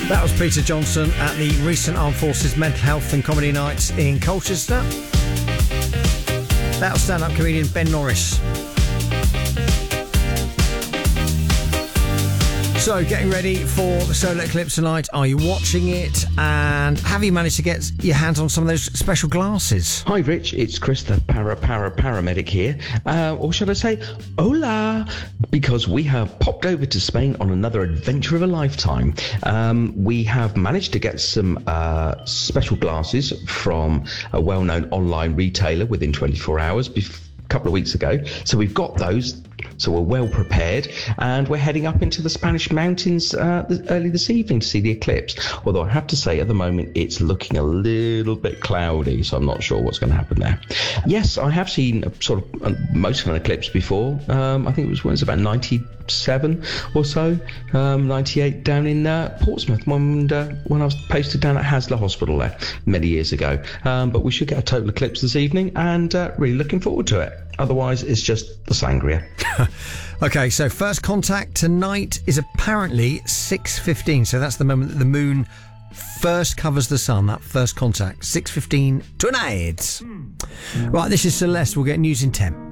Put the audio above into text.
That was Peter Johnson at the recent Armed Forces Mental Health and Comedy Nights in Colchester. That was stand-up comedian Ben Norris. So, getting ready for the solar eclipse tonight. Are you watching it? And have you managed to get your hands on some of those special glasses? Hi, Rich. It's Chris, the paramedic here. Or should I say, hola? Because we have popped over to Spain on another adventure of a lifetime. We have managed to get some special glasses from a well-known online retailer within 24 hours a couple of weeks ago. So we've got those. So we're well prepared, and we're heading up into the Spanish mountains early this evening to see the eclipse. Although I have to say, at the moment, it's looking a little bit cloudy, so I'm not sure what's going to happen there. Yes, I have seen most of an eclipse before. I think it was about 97 or so, 98 down in Portsmouth when I was posted down at Haslar Hospital there many years ago. But we should get a total eclipse this evening, and really looking forward to it. Otherwise, it's just the sangria. Okay, so first contact tonight is apparently 6:15. So that's the moment that the moon first covers the sun. That first contact, 6:15 tonight. Right, this is Celeste. We'll get news in 10.